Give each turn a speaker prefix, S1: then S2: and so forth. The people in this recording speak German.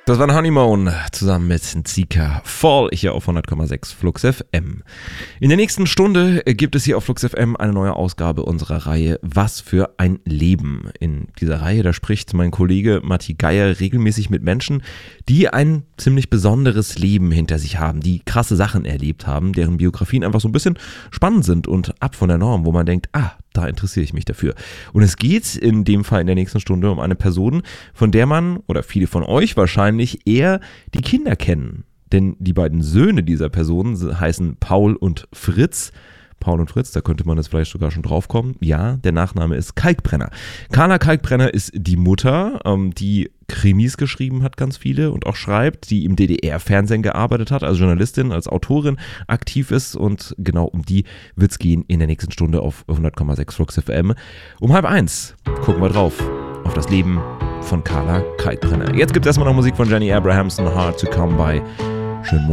S1: Das war ein Honeymoon zusammen mit Zika Fall hier auf 100,6 Flux FM. In der nächsten Stunde gibt es hier auf Flux FM eine neue Ausgabe unserer Reihe Was für ein Leben. In dieser Reihe, da spricht mein Kollege Matti Geier regelmäßig mit Menschen, die ein ziemlich besonderes Leben hinter sich haben, die krasse Sachen erlebt haben, deren Biografien einfach so ein bisschen spannend sind und ab von der Norm, wo man denkt, da interessiere ich mich dafür. Und es geht in dem Fall in der nächsten Stunde um eine Person, von der man, oder viele von euch wahrscheinlich, eher die Kinder kennen. Denn die beiden Söhne dieser Person heißen Paul und Fritz. Paul und Fritz, da könnte man jetzt vielleicht sogar schon drauf kommen. Ja, der Nachname ist Kalkbrenner. Carla Kalkbrenner ist die Mutter, die Krimis geschrieben hat, ganz viele, und auch schreibt, die im DDR-Fernsehen gearbeitet hat, als Journalistin, als Autorin aktiv ist, und genau um die wird es gehen in der nächsten Stunde auf 100,6 Flux FM. Um 12:30 gucken wir drauf auf das Leben von Carla Kalkbrenner. Jetzt gibt es erstmal noch Musik von Jenny Abrahamson, Hard to Come By.